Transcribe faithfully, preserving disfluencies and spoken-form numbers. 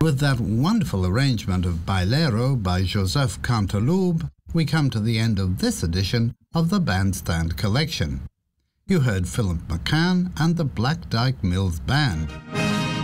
With that wonderful arrangement of Bailero by Joseph Canteloube, we come to the end of this edition of the Bandstand Collection. You heard Philip McCann and the Black Dyke Mills Band.